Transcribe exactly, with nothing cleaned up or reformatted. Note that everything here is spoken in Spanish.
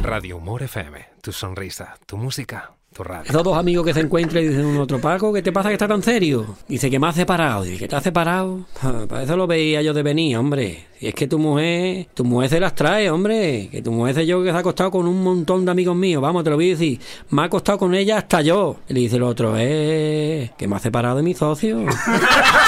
Radio Humor F M, tu sonrisa, tu música, tu radio. Esos dos amigos que se encuentran y dicen un otro, Paco, ¿qué te pasa que está tan serio? Dice que me has separado. Dice, ¿qué te has separado? Ah, para eso lo veía yo de venir, hombre. Y es que tu mujer, tu mujer se las trae, hombre. Que tu mujer se yo que se ha acostado con un montón de amigos míos. Vamos, te lo voy a decir. Me ha acostado con ella hasta yo. Y le dice el otro, eh, que me ha separado de mi socio.